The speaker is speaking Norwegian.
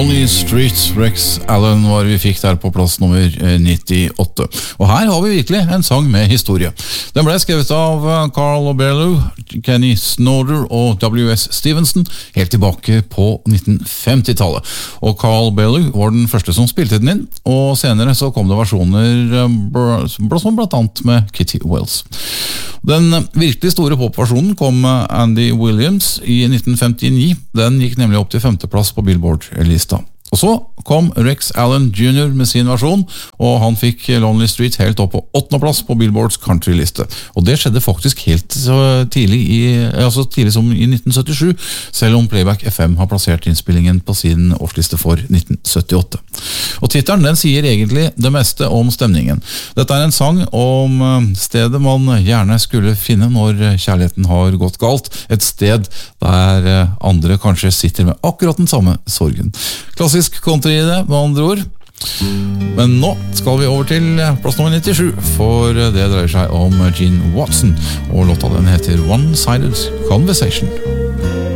Lonely Streets, Rex Allen var vi fikk der på plass nummer 98. Og her har vi virkelig en sang med historie. Den ble skrevet av Carl Oberlo, Kenny Snorder og W.S. Stevenson helt tilbake på 1950-tallet. Og Carl Oberlo var den første som spilte den inn, og senere så kom det versjoner blant annet med Kitty Wells. Den virkelig store popversjonen kom med Andy Williams i 1959. Den gikk nemlig opp til 5. plass på Billboard-lista. Og så kom Rex Allen Jr. med sin versjon, og han fikk Lonely Street helt opp på 8. plass på Billboards country-liste. Og det skjedde faktisk helt tidlig som i 1977, selv om Playback FM har plassert innspillingen på sin årsliste for 1978. Og titelen den sier egentlig det meste om stemningen. Dette er en sang om stedet man gjerne skulle finne når kjærligheten har gått galt, et sted der andre kanskje sitter med akkurat den samme sorgen. Klassisk country i det, med andre ord. Men nå skal vi over til plass nummer 97, for det dreier seg om Gene Watson, og låta den heter One-Sided Conversation.